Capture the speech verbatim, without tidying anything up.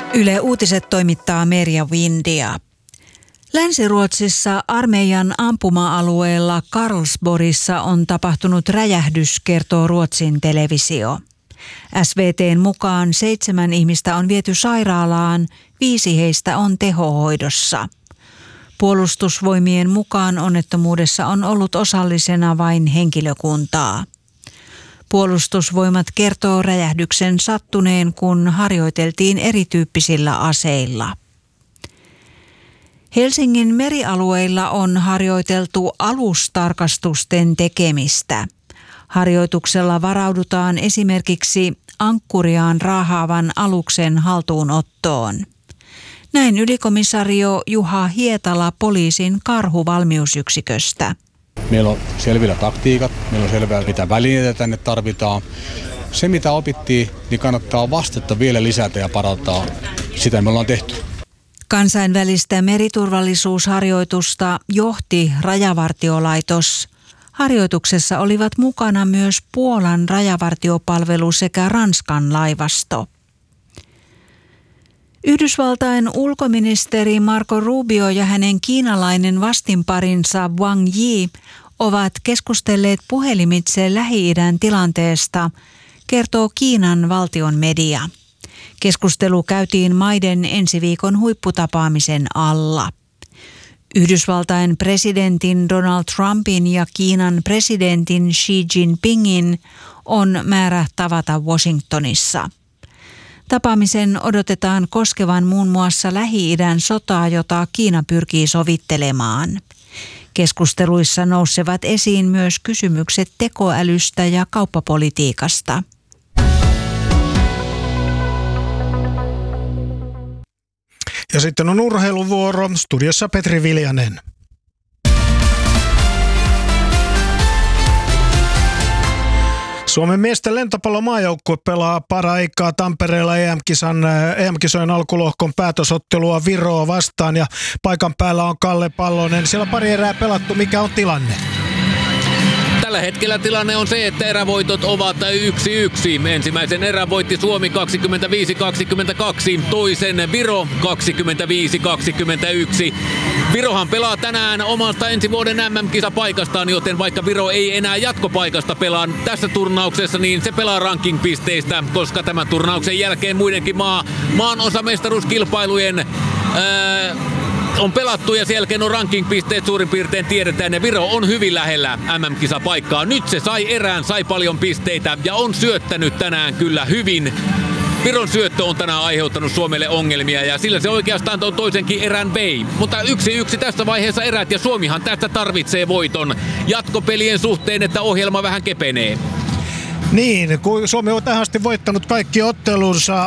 Yle Uutiset toimittaa Merja Windia. Länsi-Ruotsissa armeijan ampuma-alueella Karlsborgissa on tapahtunut räjähdys, kertoo Ruotsin televisio. S V T:n mukaan seitsemän ihmistä on viety sairaalaan, viisi heistä on tehohoidossa. Puolustusvoimien mukaan onnettomuudessa on ollut osallisena vain henkilökuntaa. Puolustusvoimat kertoo räjähdyksen sattuneen, kun harjoiteltiin erityyppisillä aseilla. Helsingin merialueilla on harjoiteltu alustarkastusten tekemistä. Harjoituksella varaudutaan esimerkiksi ankkuriaan raahaavan aluksen haltuunottoon. Näin ylikomisario Juha Hietala poliisin karhuvalmiusyksiköstä. Meillä on selvillä taktiikat, meillä on selvää mitä välineitä tänne tarvitaan. Se mitä opittiin, niin kannattaa vastetta vielä lisätä ja parantaa. Sitä me ollaan tehty. Kansainvälistä meriturvallisuusharjoitusta johti Rajavartiolaitos. Harjoituksessa olivat mukana myös Puolan rajavartiopalvelu sekä Ranskan laivasto. Yhdysvaltain ulkoministeri Marco Rubio ja hänen kiinalainen vastinparinsa Wang Yi ovat keskustelleet puhelimitse Lähi-idän tilanteesta, kertoo Kiinan valtion media. Keskustelu käytiin maiden ensi viikon huipputapaamisen alla. Yhdysvaltain presidentin Donald Trumpin ja Kiinan presidentin Xi Jinpingin on määrä tavata Washingtonissa. Tapaamisen odotetaan koskevan muun muassa Lähi-idän sotaa, jota Kiina pyrkii sovittelemaan. Keskusteluissa nousevat esiin myös kysymykset tekoälystä ja kauppapolitiikasta. Ja sitten on urheiluvuoro. Studiossa Petri Viljanen. Suomen miesten lentopallomaajoukkue pelaa paraikaa Tampereella E M-kisan, E M-kisojen alkulohkon päätösottelua Viroa vastaan ja paikan päällä on Kalle Pallonen. Siellä on pari erää pelattu. Mikä on tilanne? Tällä hetkellä tilanne on se, että erävoitot ovat yksi yksi. Ensimmäisen erän voitti Suomi kaksikymmentäviisi kaksikymmentäkaksi, toisen Viro kaksikymmentäviisi kaksikymmentäyksi. Virohan pelaa tänään omasta ensi vuoden M M-kisapaikastaan, joten vaikka Viro ei enää jatkopaikasta pelaa tässä turnauksessa, niin se pelaa ranking-pisteistä, koska tämän turnauksen jälkeen muidenkin maa, maan osamestaruuskilpailujen ää, on pelattu ja sen jälkeen on ranking-pisteet suurin piirtein tiedetään ja Viro on hyvin lähellä M M-kisapaikkaa. Nyt se sai erään, sai paljon pisteitä ja on syöttänyt tänään kyllä hyvin. Viron syöttö on tänään aiheuttanut Suomelle ongelmia ja sillä se oikeastaan on toisenkin erän vei. Mutta yksi yksi tässä vaiheessa erät ja Suomihan tästä tarvitsee voiton jatkopelien suhteen, että ohjelma vähän kepenee. Niin, kun Suomi on tähän asti voittanut kaikki ottelunsa